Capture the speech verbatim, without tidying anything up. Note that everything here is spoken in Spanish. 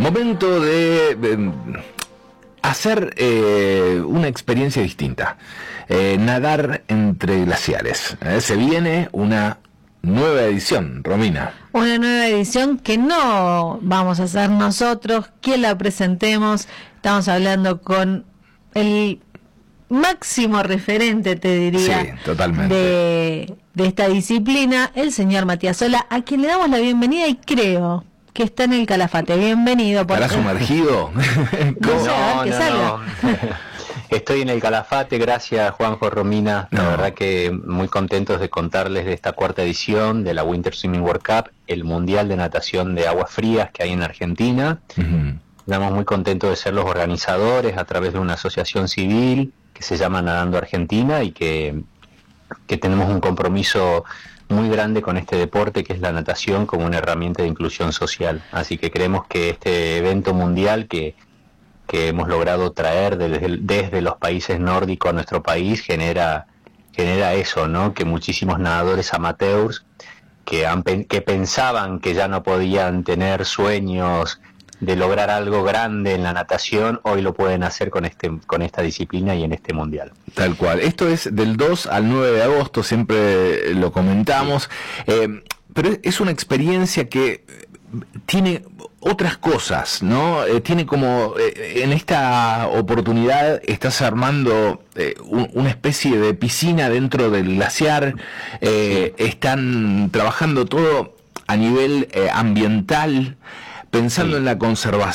Momento de, de hacer eh, una experiencia distinta. Eh, nadar entre glaciares. Eh, se viene una nueva edición, Romina. Una nueva edición que no vamos a hacer nosotros, que la presentemos. Estamos hablando con el máximo referente, te diría, sí, totalmente. de, de esta disciplina, el señor Matías Sola, a quien le damos la bienvenida y creo que está en el Calafate. Bienvenido. ¿Estará sumergido? No sé, a ver que no, salga. no. Estoy en el Calafate, gracias Juanjo, Romina. La no. verdad que muy contentos de contarles de esta cuarta edición de la Winter Swimming World Cup, el mundial de natación de aguas frías que hay en Argentina. Uh-huh. Estamos muy contentos de ser los organizadores a través de una asociación civil que se llama Nadando Argentina y que, que tenemos un compromiso muy grande con este deporte que es la natación como una herramienta de inclusión social. Así que creemos que este evento mundial que, que hemos logrado traer desde, desde los países nórdicos a nuestro país genera, genera eso, ¿no? Que muchísimos nadadores amateurs que, han, que pensaban que ya no podían tener sueños de lograr algo grande en la natación, hoy lo pueden hacer con este con esta disciplina y en este mundial. Tal cual. Esto es del dos al nueve de agosto, siempre lo comentamos, eh, pero es una experiencia que tiene otras cosas, ¿no? Eh, tiene como, eh, en esta oportunidad estás armando eh, un, una especie de piscina dentro del glaciar, eh, están trabajando todo a nivel eh, ambiental, pensando sí. en la conservación